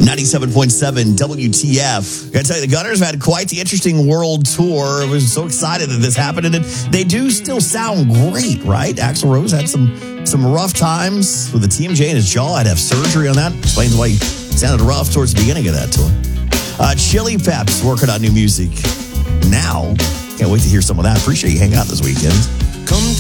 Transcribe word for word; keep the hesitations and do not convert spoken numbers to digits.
ninety-seven point seven W T F. I gotta tell you, the Gunners have had quite the interesting world tour. I was so excited that this happened, and they do still sound great, right? Axl Rose had some some rough times with the T M J in his jaw. Had to have surgery on that. Explains why he sounded rough towards the beginning of that tour. Uh, Chili Peps working on new music now. Can't wait to hear some of that. Appreciate you hanging out this weekend.